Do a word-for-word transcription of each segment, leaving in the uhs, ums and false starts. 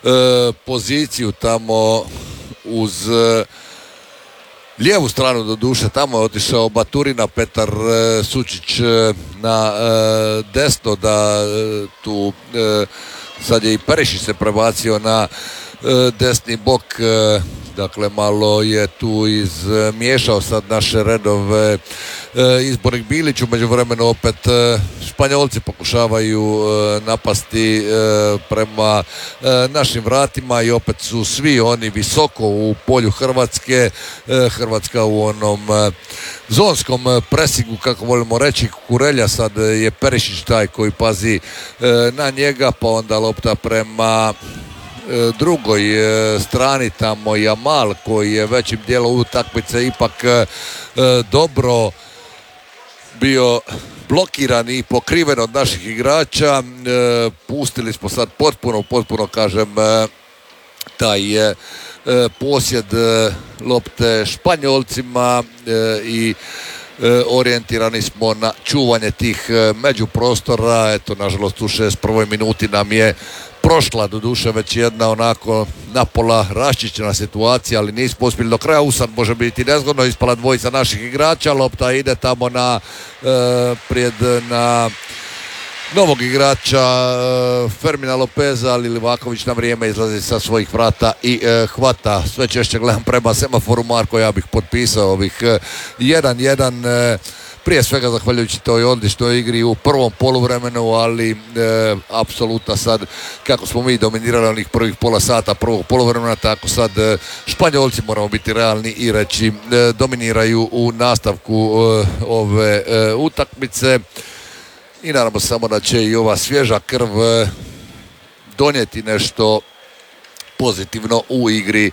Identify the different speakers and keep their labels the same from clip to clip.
Speaker 1: poziciju tamo uz e, lijevu stranu do duše, tamo je otišao Baturina, Petar e, Sučić e, na e, desno, da e, tu e, sad je i Perišić se prebacio na e, desni bok, e, dakle malo je tu izmiješao sad naše redove e, izbornik Bilić. U međuvremenu opet e, Španjolci pokušavaju e, napasti e, prema e, našim vratima i opet su svi oni visoko u polju Hrvatske. E, Hrvatska u onom e, zonskom presingu, kako volimo reći. Kurelja, sad je Perišić taj koji pazi e, na njega, pa onda lopta prema drugoj strani, tamo Jamal koji je većim dijelom utakmice ipak e, dobro bio blokiran i pokriven od naših igrača. E, pustili smo sad potpuno, potpuno kažem e, taj e, posjed e, lopte Španjolcima e, i E, orijentirani smo na čuvanje tih e, međuprostora. Eto, nažalost u šest prvoj minuti nam je prošla doduše već jedna onako napola raščišćena situacija, ali nismo uspjeli do kraja. Usad može biti nezgodno, ispala dvojica naših igrača, lopta ide tamo na e, prijed na novog igrača Fermina Lopeza, ali Livaković na vrijeme izlazi sa svojih vrata i e, hvata. Sve češće gledam prema semaforu, Marko, ja bih potpisao ovih jedan jedan, e, prije svega zahvaljujući toj odličnoj igri u prvom poluvremenu, ali e, apsolutno sad kako smo mi dominirali onih prvih pola sata prvog poluvremena, tako sad e, Španjolci, moramo biti realni i reći, e, dominiraju u nastavku e, ove e, utakmice. I naravno samo da će i ova svježa krv donijeti nešto pozitivno u igri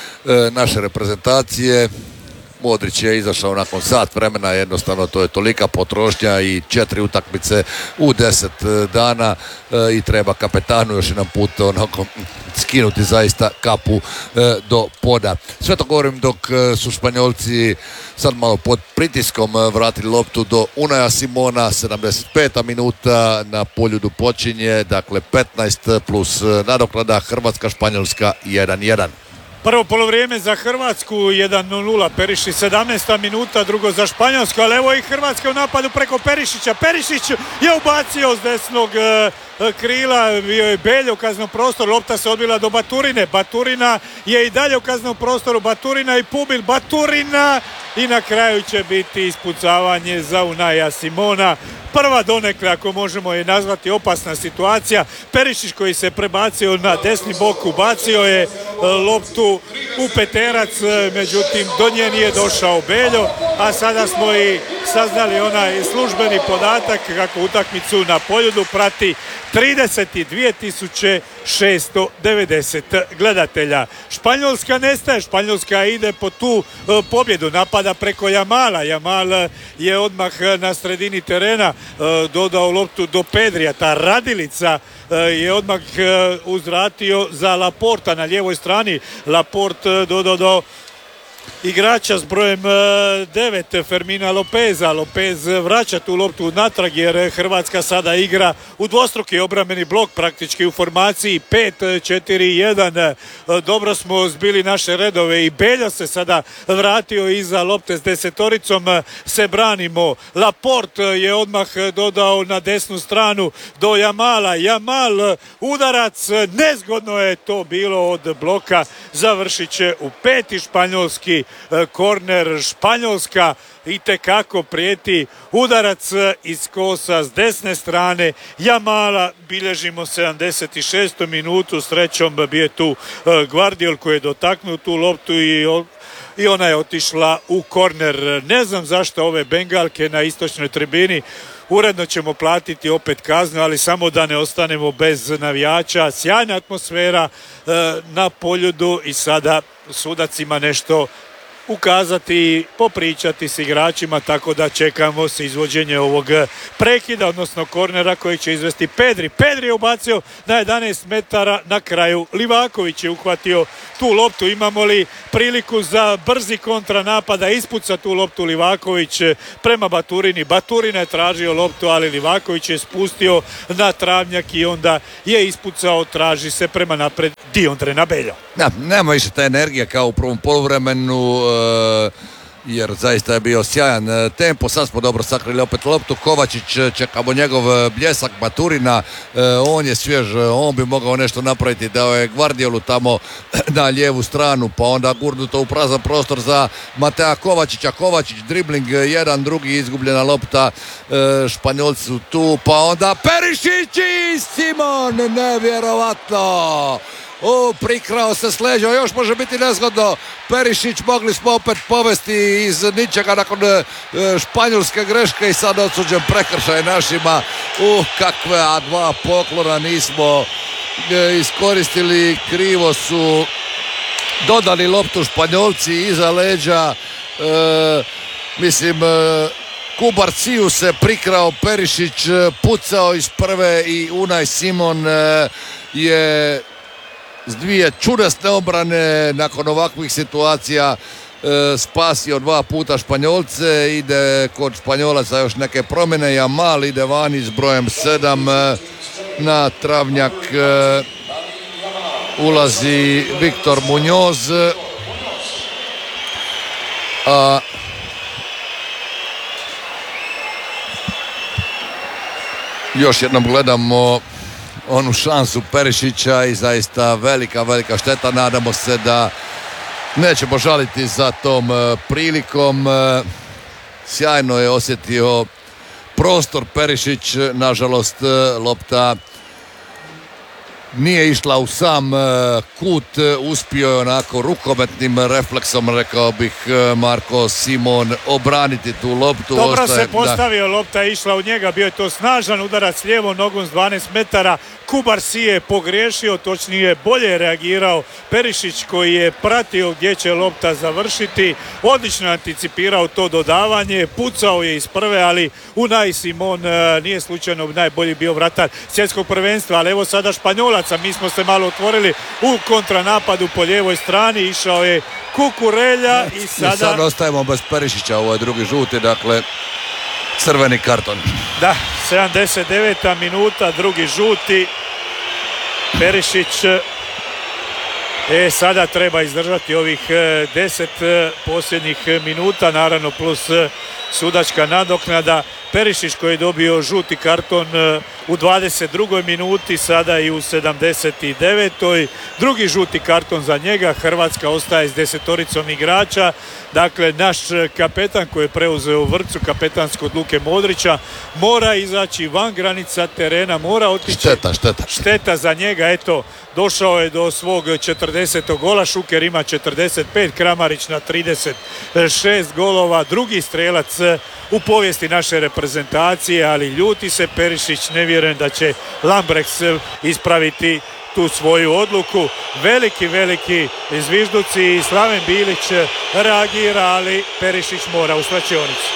Speaker 1: naše reprezentacije. Modrić je izašao nakon sat vremena, jednostavno to je tolika potrošnja i četiri utakmice u deset dana i treba kapetanu još jedan put onako skinuti zaista kapu do poda. Sve to govorim dok su Španjolci sad malo pod pritiskom vratili loptu do Unaja Simona. sedamdeset peta minuta, na Poljudu počinje, dakle petnaest plus nadoknada. Hrvatska Španjolska jedan jedan.
Speaker 2: Prvo polovrijeme za Hrvatsku jedan nula, Perišić sedamnaesta minuta, drugo za Španjolsku, ali evo i Hrvatska u napadu preko Perišića. Perišić je ubacio s desnog e, krila, bio je Belje u kaznenom prostoru, lopta se odbila do Baturine, Baturina je i dalje u kaznenom prostoru, Baturina i Pubil, Baturina i na kraju će biti ispucavanje za Unaja Simona. Prva donekle, ako možemo je nazvati, opasna situacija. Perišić koji se prebacio na desni bok, ubacio je loptu u peterac, međutim do nje nije došao Beljo, a sada smo i saznali onaj službeni podatak kako utakmicu na Poljudu prati trideset dvije tisuće šesto devedeset gledatelja. Španjolska nestaje, Španjolska ide po tu e, pobjedu, napada preko Jamala. Jamal je odmah na sredini terena e, dodao loptu do Pedrija, ta radilica e, je odmah e, uzvratio za Laporta na lijevoj strani. Laport e, dodao do igrača s brojem devet, Fermina Lopeza. Lopez vraća tu loptu natrag jer Hrvatska sada igra u dvostruki obrambeni blok, praktički u formaciji pet četiri jedan. Dobro smo zbili naše redove i Beljo se sada vratio iza lopte s desetoricom, se branimo. Laport je odmah dodao na desnu stranu do Jamala. Jamal udarac, nezgodno je to bilo od bloka, završit će u peti španjolski korner. Španjolska itekako prijeti udarac iz kosa s desne strane Jamala. Bilježimo sedamdeset šestu minutu, srećom bio je tu Gvardiol koji je dotaknuo tu loptu i i ona je otišla u korner. Ne znam zašto ove bengalke na istočnoj tribini. Uredno ćemo platiti opet kaznu, ali samo da ne ostanemo bez navijača. Sjajna atmosfera e, na Poljudu i sada sudac ima nešto ukazati, popričati s igračima, tako da čekamo se izvođenje ovog prekida, odnosno kornera koji će izvesti Pedri. Pedri je ubacio na jedanaest metara, na kraju Livaković je uhvatio tu loptu. Imamo li priliku za brzi kontranapada, ispuca tu loptu Livaković prema Baturini. Baturina je tražio loptu, ali Livaković je spustio na travnjak i onda je ispucao, traži se prema napred Diondre Nabeljo.
Speaker 1: Da, nema više ta energija kao u prvom poluvremenu, e, jer zaista je bio sjajan tempo. Sad smo dobro sakrili opet loptu. Kovačić, čekamo njegov bljesak. Baturina, e, on je svjež, on bi mogao nešto napraviti. Dao je Gvardiolu tamo na lijevu stranu, pa onda gurnuto u prazan prostor za Matea Kovačića. Kovačić, dribling, jedan, drugi, izgubljena lopta. E, Španjolci su tu, pa onda Perišić i Simon, nevjerovatno. O, prikrao se s leđa, još može biti nezgodno. Perišić, mogli smo opet povesti iz ničega nakon e, španjolske greške i sad odsuđen prekršaj našima. Uh, kakve, a dva poklona nismo e, iskoristili, krivo su dodali loptu Španjolci iza leđa. E, mislim, e, Kubarciju se prikrao Perišić, pucao iz prve i Unai Simon e, je s dvije čudesne obrane nakon ovakvih situacija e, spasio dva puta Španjolce. Ide kod Španjolaca još neke promjene. Jamal ide vani s brojem sedam, e, na travnjak e, ulazi Viktor Muñoz. A još jednom gledamo onu šansu Perišića i zaista velika, velika šteta. Nadamo se da nećemo žaliti za tom e, prilikom. E, sjajno je osjetio prostor Perišić. Nažalost, e, lopta nije išla u sam e, kut. Uspio je onako rukometnim refleksom, rekao bih, e, Marko Simon obraniti tu loptu.
Speaker 2: Dobro
Speaker 1: Ostaje,
Speaker 2: se postavio, da. Lopta je išla u njega, bio je to snažan udarac lijevom nogom s dvanaest metara. Kubarsi je pogriješio, točnije bolje je reagirao Perišić koji je pratio gdje će lopta završiti. Odlično anticipirao to dodavanje, pucao je iz prve, ali Unai Simon e, nije slučajno najbolji bio vratar svjetskog prvenstva, ali evo sada Španjolaca, mi smo se malo otvorili u kontranapadu po lijevoj strani, išao je Kukurelja i sada...
Speaker 1: Sad ostajemo bez Perišića, ovo je drugi žuti, dakle crveni karton.
Speaker 2: Da, sedamdeset deveta minuta, drugi žuti. Perišić e, sada treba izdržati ovih deset posljednjih minuta, naravno plus sudačka nadoknada. Perišić koji je dobio žuti karton u dvadeset drugoj minuti, sada i u sedamdeset devetoj Drugi žuti karton za njega. Hrvatska ostaje s desetoricom igrača. Dakle, naš kapetan koji je preuzeo u vrcu kapetansko od Luke Modrića mora izaći van granica terena, mora otići.
Speaker 1: Šteta, šteta.
Speaker 2: Šteta za njega, eto, došao je do svog četrdesetog gola, Šuker ima četrdeset pet, Kramarić na trideset šest golova, drugi strelac u povijesti naše reprezentacije, ali ljuti se Perišić, ne vjerujem da će Lambrechts ispraviti tu svoju odluku. Veliki, veliki zvižduci i Slaven Bilić reagira, ali Perišić mora u slačionicu.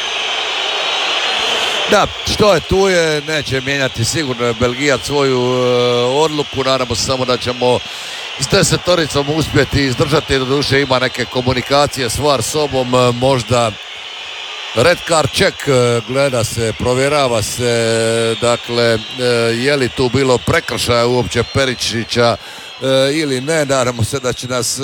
Speaker 1: Da, što je tu je, neće mijenjati sigurno je Belgijac svoju e, odluku. Nadamo se samo da ćemo s desetoricom uspjeti izdržati. Doduše ima neke komunikacije s var sobom, e, možda red card check, gleda se, provjerava se, dakle, je li tu bilo prekršaja uopće Perišića ili ne. Nadamo se da će nas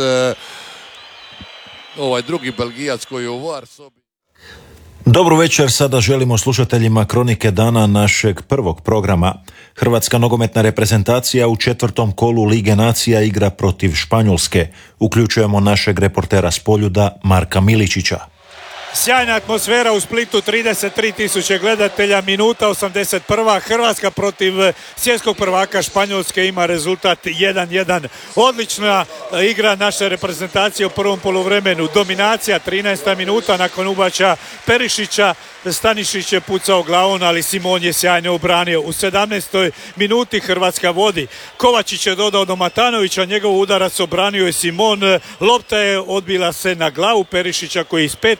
Speaker 1: ovaj drugi Belgijac koji je u var sobi.
Speaker 3: Dobru večer, sada želimo slušateljima Kronike dana našeg prvog programa. Hrvatska nogometna reprezentacija u četvrtom kolu Lige nacija igra protiv Španjolske. Uključujemo našeg reportera s Poljuda, Marka Miličića.
Speaker 2: Sjajna atmosfera u Splitu, trideset tri tisuće gledatelja, minuta osamdeset prva. Hrvatska protiv svjetskog prvaka Španjolske ima rezultat jedan jedan. Odlična igra naše reprezentacije u prvom poluvremenu. Dominacija, trinaesta minuta nakon ubačaja Perišića. Stanišić je pucao glavom, ali Simon je sjajno obranio. U sedamnaestoj minuti Hrvatska vodi. Kovačić je dodao do Matanovića, njegov udarac obranio je Simon. Lopta je odbila se na glavu Perišića koji iz pet metara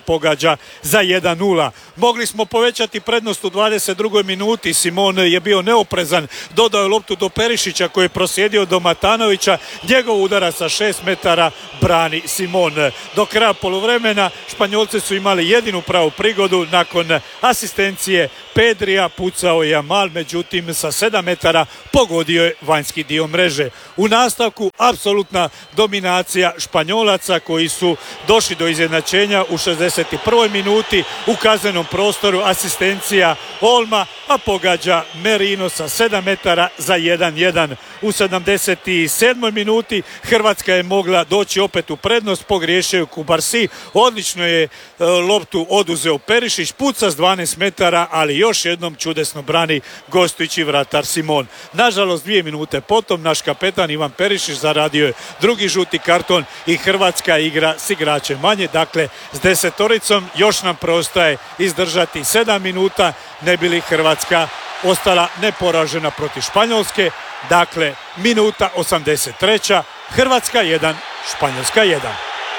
Speaker 2: pogađa za jedan nula. Mogli smo povećati prednost u dvadeset drugoj minuti. Simon je bio neoprezan, dodao je loptu do Perišića koji je prosjedio do Matanovića, njegov udara sa šest metara brani Simon. Do kraja poluvremena Španjolci su imali jedinu pravu prigodu nakon asistencije Pedrija, pucao je Jamal, međutim sa sedam metara pogodio je vanjski dio mreže. U nastavku apsolutna dominacija Španjolaca koji su došli do izjednačenja u šezdeset prvoj minuti u kaznenom prostoru, asistencija Olma, a pogađa Merino sa sedam metara za jedan jedan. U sedamdeset sedmoj minuti Hrvatska je mogla doći opet u prednost, pogriješio je Kubarsi, odlično je e, loptu oduzeo Perišić, puca s dvanaest metara, ali još jednom čudesno brani gostujući vratar Simon. Nažalost, dvije minute potom naš kapetan Ivan Perišić zaradio je drugi žuti karton i Hrvatska igra s igračem manje, dakle s desetoricom. Još nam preostaje izdržati sedam minuta, ne bi li Hrvatska ostala neporažena protiv Španjolske. Dakle, minuta osamdeset treća. Hrvatska jedan, Španjolska jedan.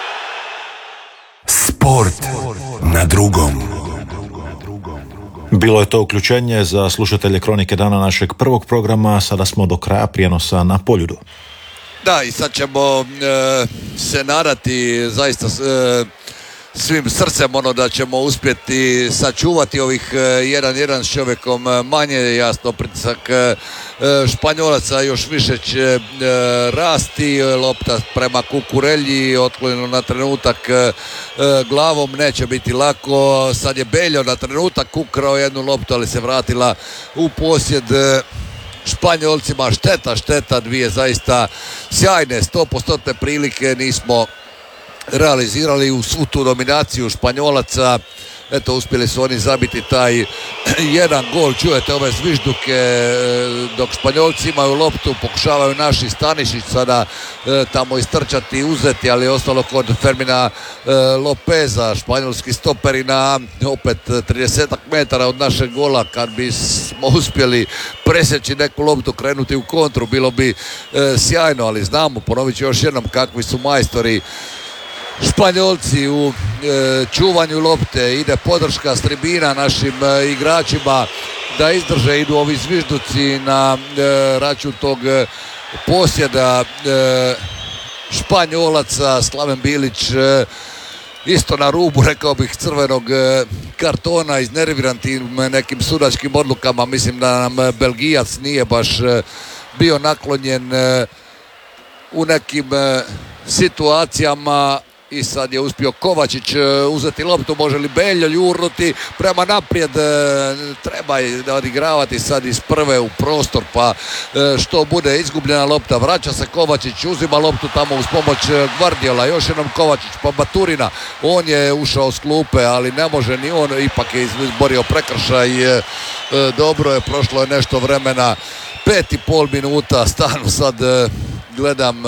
Speaker 4: Sport na drugom.
Speaker 3: Bilo je to uključenje za slušatelje Kronike dana našeg prvog programa, sada smo do kraja prijenosa na Poljudu.
Speaker 1: Da, i sad ćemo e, se nadati zaista e, svim srcem ono da ćemo uspjeti sačuvati ovih jedan jedan s čovjekom manje. Jasno, pritisak e, Španjolaca još više će e, rasti, lopta prema Kukurelji, otklonjeno na trenutak e, glavom, neće biti lako. Sad je Beljo na trenutak ukrao jednu loptu, ali se vratila u posjed e, Španjolcima. Šteta, šteta, dvije zaista sjajne sto posto prilike nismo realizirali u svu tu dominaciju Španjolaca. Eto, uspjeli su oni zabiti taj jedan gol. Čujete ove zvižduke dok Španjolci imaju loptu, pokušavaju naši Stanišić sada e, tamo istrčati i uzeti, ali je ostalo kod Fermina e, Lopeza. Španjolski stoperi na opet trideset metara od našeg gola. Kad bi smo uspjeli presjeći neku loptu, krenuti u kontru, bilo bi e, sjajno, ali znamo, ponovit ću još jednom, kakvi su majstori Španjolci u e, čuvanju lopte. Ide podrška s tribina našim e, igračima da izdrže, idu ovi zvižduci na e, račun tog e, posjeda e, Španjolaca. Slaven Bilić e, isto na rubu, rekao bih, crvenog e, kartona, iznerviran tim nekim sudačkim odlukama. Mislim da nam Belgijac nije baš e, bio naklonjen e, u nekim e, situacijama. I sad je uspio Kovačić uzeti loptu, može li Beljo jurnuti prema naprijed, treba je odigravati sad iz prve u prostor, pa što bude izgubljena lopta, vraća se Kovačić, uzima loptu tamo uz pomoć Gvardiola, još jednom Kovačić pa Baturina, on je ušao s klupe, ali ne može ni on, ipak je izborio prekršaj, dobro je, prošlo je nešto vremena, pet i pol minuta, stvarno sad gledam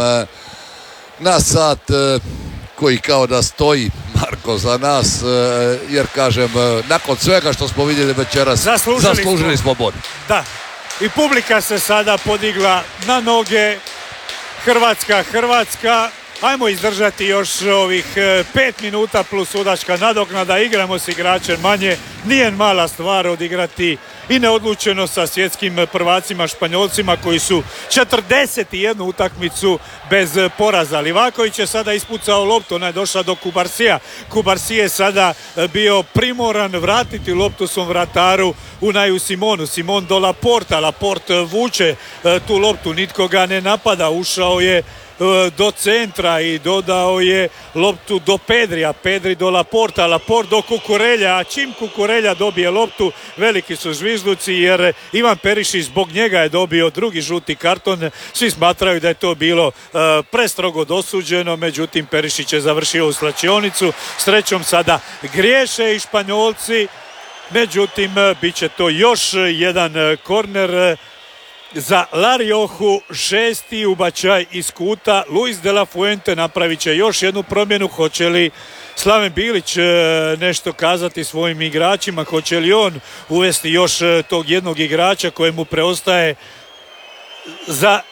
Speaker 1: na sat koji kao da stoji, Marko, za nas, jer kažem, nakon svega što smo vidjeli večeras, zaslužili, zaslužili smo bod.
Speaker 2: Da, i publika se sada podigla na noge. Hrvatska, Hrvatska, ajmo izdržati još ovih pet minuta plus sudačka nadoknada, igramo s igračem manje, nije mala stvar odigrati i neodlučeno sa svjetskim prvacima Španjolcima koji su četrdeset jednu utakmicu bez poraza. Livaković je sada ispucao loptu, ona je došla do Kubarsija. Kubarsi je sada bio primoran vratiti loptu svom vrataru Unaju Simonu. Simon do Laporta, Laporte vuče tu loptu, nitko ga ne napada, ušao je do centra i dodao je loptu do Pedrija, Pedri do Laporta, Laport do Kukurelja, a čim Kukurelja dobije loptu, veliki su zvižduci jer Ivan Perišić zbog njega je dobio drugi žuti karton. Svi smatraju da je to bilo uh, prestrogo dosuđeno, međutim Perišić je završio u slačionicu. Srećom sada griješe i Španjolci, međutim bit će to još jedan korner za La Rioju, šesti ubačaj iz kuta. Luis de la Fuente napravit će još jednu promjenu. Hoće li Slaven Bilić nešto kazati svojim igračima? Hoće li on uvesti još tog jednog igrača kojemu preostaje za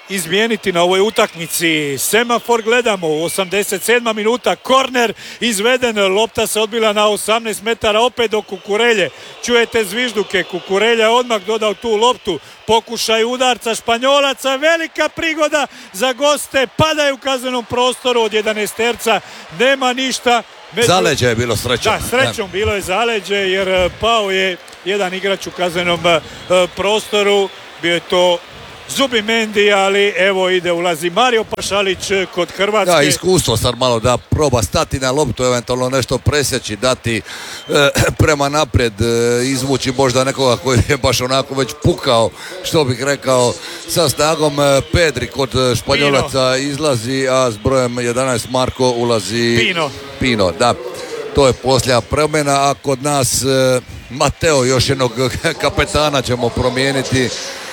Speaker 2: izmijeniti na ovoj utakmici. Semafor gledamo, osamdeset sedma minuta, korner izveden, lopta se odbila na osamnaest metara opet do Kukurelje. Čujete zvižduke, Kukurelja odmah dodao tu loptu, pokušaj udarca Španjolaca, velika prigoda za goste, padaju u kaznenom prostoru od jedanaesterca, nema ništa. Među...
Speaker 1: Zaleđe je bilo srećom.
Speaker 2: Da, srećom bilo je zaleđe jer pao je jedan igrač u kaznenom prostoru, bio je to Zubimendi, ali evo ide, ulazi Mario Pašalić kod Hrvatske.
Speaker 1: Da, iskustvo sad malo da proba stati na loptu, eventualno nešto presjeći, dati e, prema naprijed, e, izvući možda nekoga koji je baš onako već pukao, što bih rekao, sa snagom. e, Pedri kod Španjolaca Pino izlazi, a s brojem jedanaest Marko ulazi
Speaker 2: Pino.
Speaker 1: Pino, da. To je poslija promjena, a kod nas e, Mateo, još jednog kapetana ćemo promijeniti.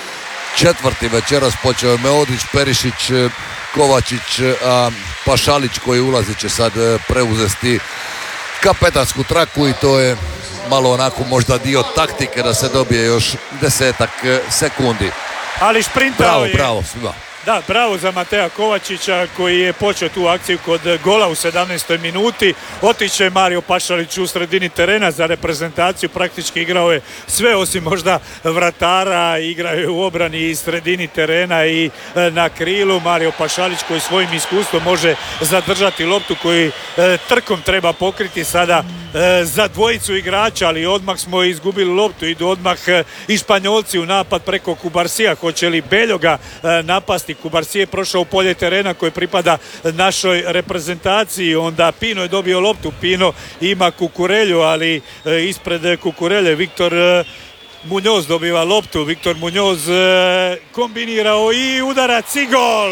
Speaker 1: Četvrti večeras počeo je Meodić, Perišić, Kovačić, a Pašalić koji ulazi će sad preuzeti kapetansku traku i to je malo onako možda dio taktike da se dobije još desetak sekundi.
Speaker 2: Ali šprintao
Speaker 1: bravo,
Speaker 2: je.
Speaker 1: Bravo, svima.
Speaker 2: Da, bravo za Mateja Kovačića koji je počeo tu akciju kod gola u sedamnaestoj minuti. Otiće Mario Pašalić u sredini terena za reprezentaciju, praktički igrao je sve osim možda vratara, igrao je u obrani i sredini terena i na krilu. Mario Pašalić koji svojim iskustvom može zadržati loptu koji e, trkom treba pokriti sada e, za dvojicu igrača, ali odmah smo izgubili loptu, idu odmah e, i Španjolci u napad preko Kubarsija. Hoće li Beljoga e, napasti? Kubarsije je prošao u polje terena koji pripada našoj reprezentaciji, onda Pino je dobio loptu, Pino ima Kukurelju, ali e, ispred Kukurelje Viktor e, Munoz dobiva loptu, Viktor Munoz e, kombinirao i udarac i gol.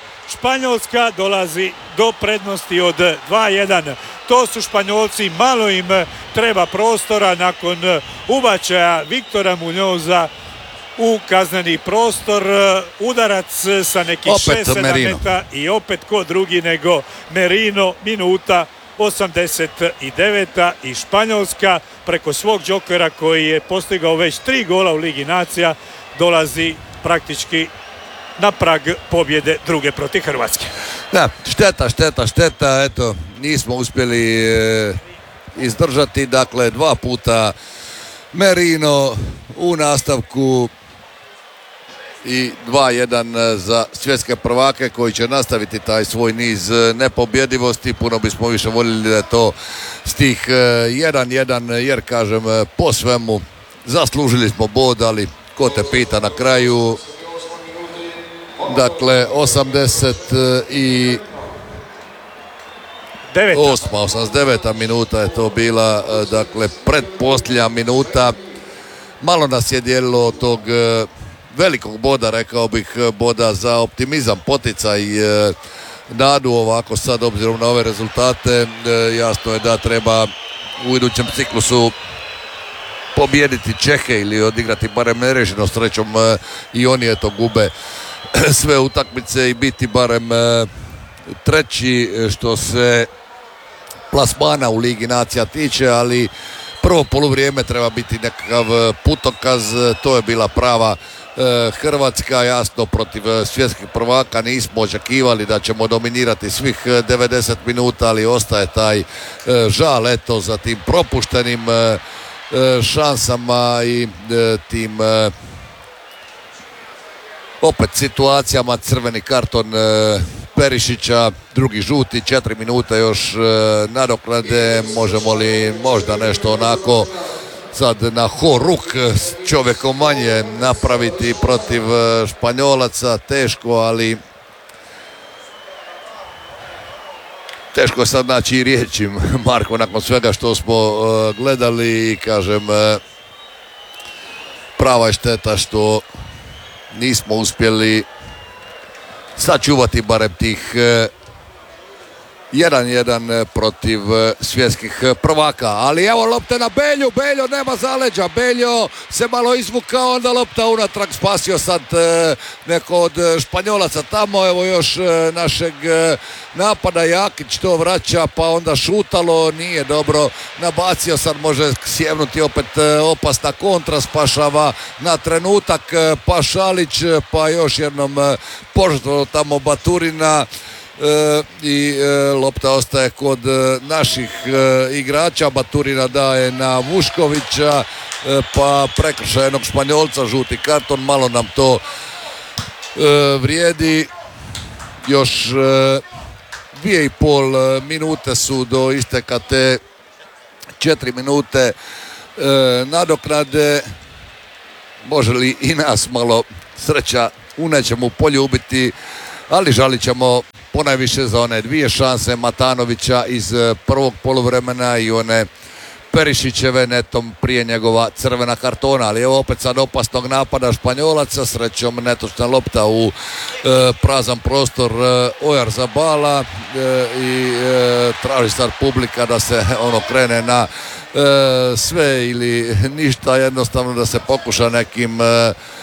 Speaker 2: Španjolska dolazi do prednosti od dva jedan. To su Španjolci, malo im treba prostora nakon ubačaja Viktora Munoza u kazneni prostor, udarac sa nekih šest sedam metara i opet ko drugi nego Merino, minuta osamdeset deveta i Španjolska preko svog džokera koji je postigao već tri gola u Ligi nacija dolazi praktički na prag pobjede druge protiv Hrvatske.
Speaker 1: Da, šteta, šteta, šteta, eto, nismo uspjeli e, izdržati, dakle dva puta Merino u nastavku i dva jedan za svjetske prvake koji će nastaviti taj svoj niz nepobjedivosti. Puno bismo više voljeli da je to stih jedan jedan jer kažem po svemu zaslužili smo bod, ali ko te pita na kraju. Dakle osamdeset osma, osamdeset deveta minuta je to bila, dakle predposljednja minuta. Malo nas je dijelilo od tog velikog boda, rekao bih, boda za optimizam, poticaj, nadu ovako sad obzirom na ove rezultate. Jasno je da treba u idućem ciklusu pobijediti Čehe ili odigrati barem neriješeno, srećom i oni je to gube sve utakmice i biti barem treći što se plasmana u Ligi nacija tiče, ali prvo poluvrijeme treba biti nekakav putokaz. To je bila prava Hrvatska, jasno protiv svjetskih prvaka nismo očekivali da ćemo dominirati svih devedeset minuta, ali ostaje taj žal eto za tim propuštenim šansama i tim opet situacijama. Crveni karton Perišića, drugi žuti, četiri minuta još nadoknade. Možemo li možda nešto onako sad na horuk s čovjekom manje napraviti protiv Španjolaca? Teško, ali teško je sad naći i riječi, Marko, nakon svega što smo gledali. Kažem, prava je šteta što nismo uspjeli sačuvati barem tih jedan jedan protiv svjetskih prvaka. Ali evo lopte na Belju, Beljo nema zaleđa, Beljo se malo izvukao, onda lopta unatrag, spasio sad neko od Španjolaca tamo, evo još našeg napada, Jakić to vraća, pa onda šutalo, nije dobro, nabacio, sad može sjevnuti opet opasna kontra, spašava na trenutak Pašalić, pa još jednom požrtvovao tamo Baturina. E, i e, lopta ostaje kod e, naših e, igrača. Baturina daje na Vuškovića, e, pa prekršaj jednog Španjolca, žuti karton, malo nam to e, vrijedi. Još e, dvije i pol minute su do isteka te četiri minute e, nadoknade. Može li i nas malo sreća u nečemu poljubiti, ali žalit ćemo ponajviše za one dvije šanse Matanovića iz prvog poluvremena i one Perišićeve netom prije njegova crvena kartona. Ali evo opet sad opasnog napada Španjolaca, srećom netočna lopta u e, prazan prostor e, Oyarzabala e, i e, traži sad publika da se ono krene na e, sve ili ništa, jednostavno da se pokuša nekim e,